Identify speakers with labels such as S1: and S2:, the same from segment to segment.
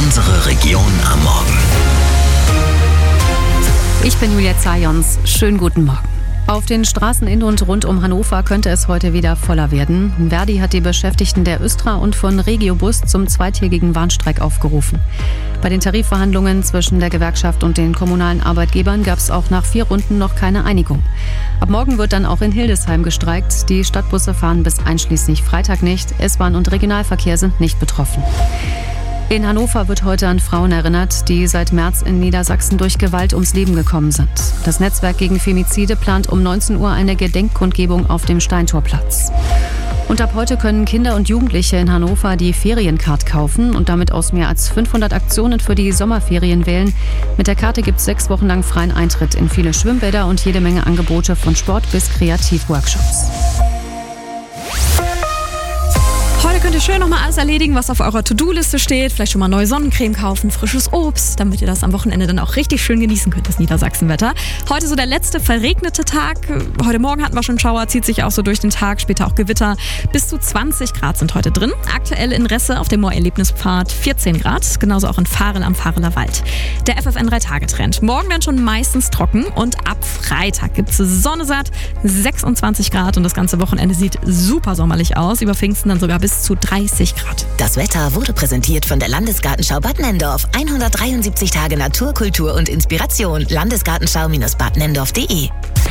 S1: Unsere Region am Morgen.
S2: Ich bin Julia Zajons. Schönen guten Morgen. Auf den Straßen in und rund um Hannover könnte es heute wieder voller werden. Verdi hat die Beschäftigten der Östra und von Regiobus zum zweitägigen Warnstreik aufgerufen. Bei den Tarifverhandlungen zwischen der Gewerkschaft und den kommunalen Arbeitgebern gab es auch nach 4 Runden noch keine Einigung. Ab morgen wird dann auch in Hildesheim gestreikt. Die Stadtbusse fahren bis einschließlich Freitag nicht. S-Bahn und Regionalverkehr sind nicht betroffen. In Hannover wird heute an Frauen erinnert, die seit März in Niedersachsen durch Gewalt ums Leben gekommen sind. Das Netzwerk gegen Femizide plant um 19 Uhr eine Gedenkkundgebung auf dem Steintorplatz. Und ab heute können Kinder und Jugendliche in Hannover die Feriencard kaufen und damit aus mehr als 500 Aktionen für die Sommerferien wählen. Mit der Karte gibt es 6 Wochen lang freien Eintritt in viele Schwimmbäder und jede Menge Angebote von Sport bis Kreativworkshops.
S3: Heute könnt ihr schön nochmal alles erledigen, was auf eurer To-Do-Liste steht. Vielleicht schon mal neue Sonnencreme kaufen, frisches Obst, damit ihr das am Wochenende dann auch richtig schön genießen könnt, das Niedersachsenwetter. Heute so der letzte verregnete Tag. Heute Morgen hatten wir schon Schauer, zieht sich auch so durch den Tag, später auch Gewitter. Bis zu 20 Grad sind heute drin. Aktuell in Resse auf dem Moorerlebnispfad 14 Grad, genauso auch in Farel am Fareler Wald. Der FFN 3-Tage-Trend. Morgen dann schon meistens trocken und ab Freitag gibt es Sonne satt, 26 Grad und das ganze Wochenende sieht super sommerlich aus. Über Pfingsten dann sogar bis zu 30 Grad.
S4: Das Wetter wurde präsentiert von der Landesgartenschau Bad Nenndorf. 173 Tage Natur, Kultur und Inspiration. Landesgartenschau-badnenndorf.de.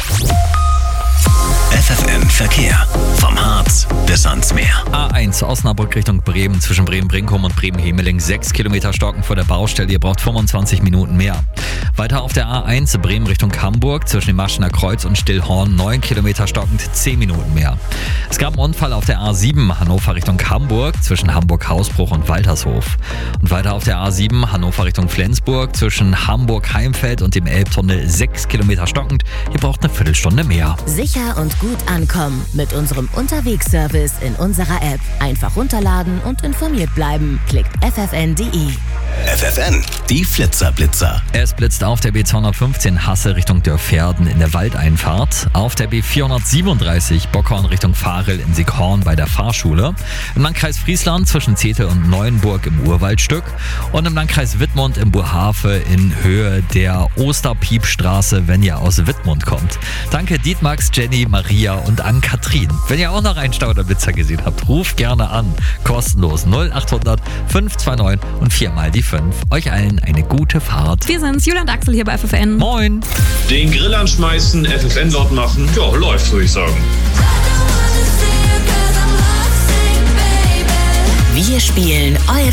S1: FFN Verkehr. Vom Harz bis ans Meer.
S5: A1 Osnabrück Richtung Bremen, zwischen Bremen-Brinkum und Bremen-Hemeling. 6 Kilometer Stocken vor der Baustelle. Ihr braucht 25 Minuten mehr. Weiter auf der A1 Bremen Richtung Hamburg, zwischen dem Maschener Kreuz und Stillhorn. 9 Kilometer stockend, 10 Minuten mehr. Es gab einen Unfall auf der A7 Hannover Richtung Hamburg, zwischen Hamburg-Hausbruch und Waltershof. Und weiter auf der A7 Hannover Richtung Flensburg, zwischen Hamburg-Heimfeld und dem Elbtunnel. 6 Kilometer stockend. Ihr braucht eine Viertelstunde mehr.
S4: Sicher und gut ankommen mit unserem Unterwegsservice in unserer App. Einfach runterladen und informiert bleiben. Klickt ffn.de.
S1: FFN, die Flitzer-Blitzer.
S5: Es blitzt auf der B215 Hasse Richtung Dörferden in der Waldeinfahrt, auf der B437 Bockhorn Richtung Farel in Sighorn bei der Fahrschule, im Landkreis Friesland zwischen Zetel und Neuenburg im Urwaldstück und im Landkreis Wittmund im Burhafe in Höhe der Osterpiepstraße, wenn ihr aus Wittmund kommt. Danke Dietmax, Jenny, Maria und Ann-Kathrin. Wenn ihr auch noch einen Stau oder Blitzer gesehen habt, ruft gerne an. Kostenlos 0800 529 und 4 mal die 5. Euch allen eine gute Fahrt.
S3: Wir sind's, Julia und Axel hier bei FFN.
S5: Moin!
S6: Den Grill anschmeißen, FFN laut machen, ja, läuft, würde ich sagen.
S4: Wir spielen eure